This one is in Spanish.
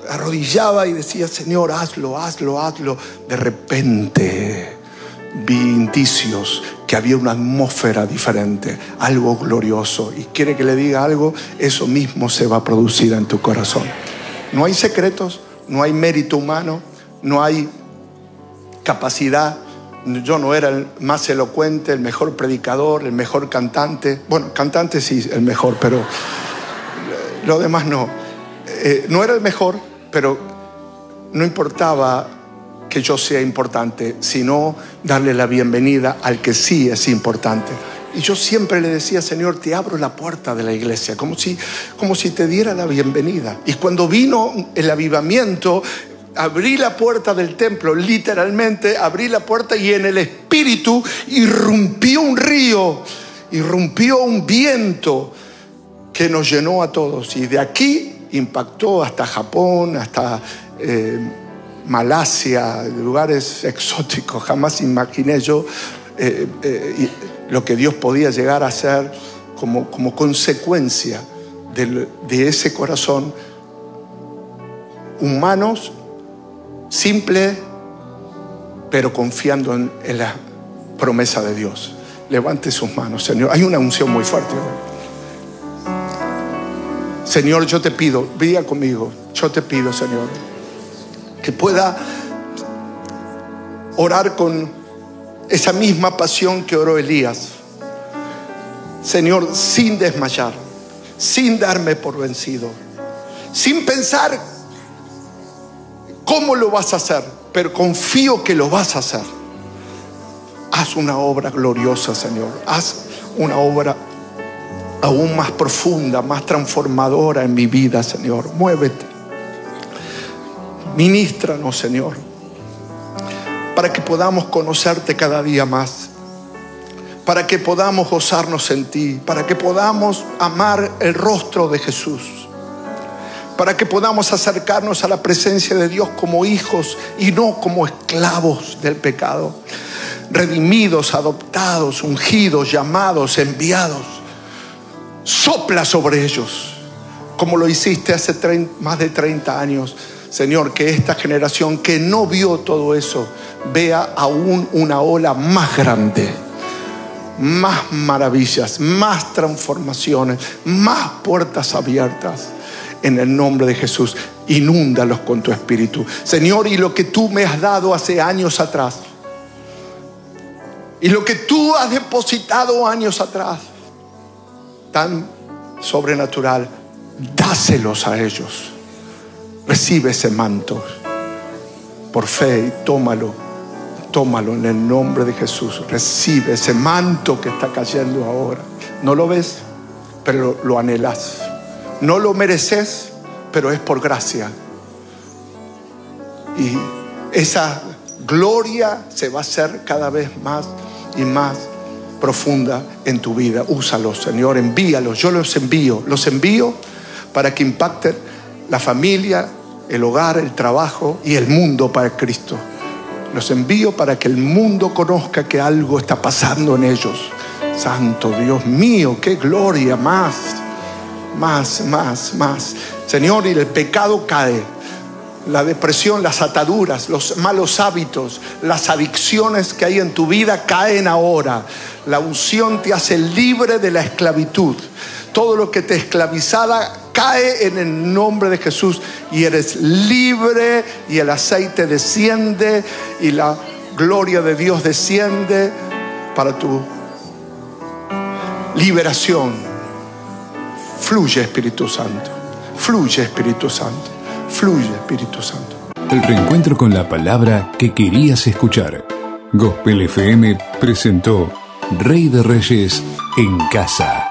arrodillaba y decía: Señor, hazlo, hazlo, hazlo. De repente vi indicios que había una atmósfera diferente, algo glorioso. Y quiere que le diga algo, eso mismo se va a producir en tu corazón. No hay secretos, no hay mérito humano, no hay capacidad. Yo no era el más elocuente, el mejor predicador, el mejor cantante. Bueno, cantante sí, el mejor, pero lo demás no. No era el mejor, pero no importaba que yo sea importante, sino darle la bienvenida al que sí es importante. Y yo siempre le decía: Señor, te abro la puerta de la iglesia, como si te diera la bienvenida. Y cuando vino el avivamiento, abrí la puerta del templo, literalmente abrí la puerta, y en el espíritu irrumpió un río, irrumpió un viento que nos llenó a todos. Y de aquí impactó hasta Japón, hasta Malasia, lugares exóticos. Jamás imaginé yo lo que Dios podía llegar a hacer como consecuencia de ese corazón. Humanos, simple, pero confiando en la promesa de Dios. Levante sus manos, Señor. Hay una unción muy fuerte. Señor, yo te pido, diga conmigo, yo te pido, Señor, que pueda orar con esa misma pasión que oró Elías. Señor, sin desmayar, sin darme por vencido, sin pensar cómo lo vas a hacer, pero confío que lo vas a hacer. Haz una obra gloriosa, Señor. Haz una obra aún más profunda, más transformadora en mi vida, Señor. Muévete. Ministranos, Señor, para que podamos conocerte cada día más, para que podamos gozarnos en ti, para que podamos amar el rostro de Jesús, para que podamos acercarnos a la presencia de Dios como hijos y no como esclavos del pecado, redimidos, adoptados, ungidos, llamados, enviados. Sopla sobre ellos como lo hiciste hace más de 30 años. Señor, que esta generación que no vio todo eso vea aún una ola más grande, más maravillas, más transformaciones, más puertas abiertas. En el nombre de Jesús, inúndalos con tu espíritu, Señor. Y lo que tú me has dado hace años atrás, y lo que tú has depositado años atrás, tan sobrenatural, dáselos a ellos. Recibe ese manto por fe y tómalo en el nombre de Jesús. Recibe ese manto que está cayendo ahora. No lo ves, pero lo anhelas. No lo mereces, pero es por gracia. Y esa gloria se va a hacer cada vez más y más profunda en tu vida. Úsalos, Señor, envíalos. Yo los envío para que impacten la familia, el hogar, el trabajo y el mundo para Cristo. Los envío para que el mundo conozca que algo está pasando en ellos. Santo Dios mío, qué gloria, más. Señor, y el pecado cae. La depresión, las ataduras, los malos hábitos, las adicciones que hay en tu vida caen ahora. La unción te hace libre de la esclavitud. Todo lo que te esclavizaba cae en el nombre de Jesús y eres libre, y el aceite desciende y la gloria de Dios desciende para tu liberación. Fluye, Espíritu Santo. Fluye, Espíritu Santo. Fluye, Espíritu Santo. El reencuentro con la palabra que querías escuchar. Gospel FM presentó Rey de Reyes en casa.